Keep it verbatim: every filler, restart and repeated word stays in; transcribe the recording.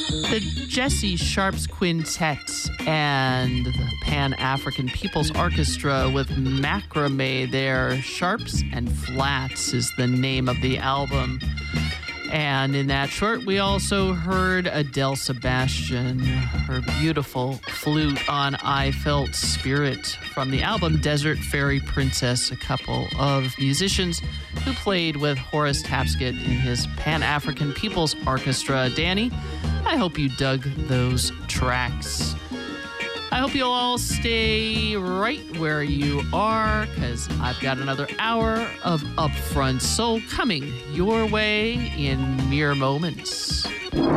The Jesse Sharps Quintet and the Pan-African People's Orchestra with Macrame there. Sharps and Flats is the name of the album. And in that short, we also heard Adele Sebastian, her beautiful flute on I Felt Spirit from the album Desert Fairy Princess, a couple of musicians who played with Horace Tapscott in his Pan-African People's Orchestra. Danny, I hope you dug those tracks. I hope you'll all stay right where you are, because I've got another hour of Upfront Soul coming your way in mere moments.